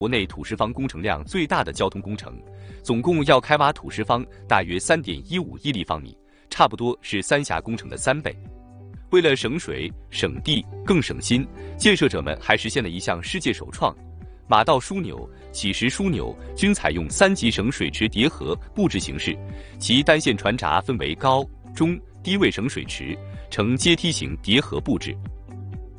国内土石方工程量最大的交通工程，总共要开挖土石方大约3.15亿立方米，差不多是三峡工程的3倍。为了省水、省地、更省心，建设者们还实现了一项世界首创：马道枢纽、起石枢纽均采用3级省水池叠合布置形式，其单线船闸分为高、中、低位省水池，呈阶梯形叠合布置。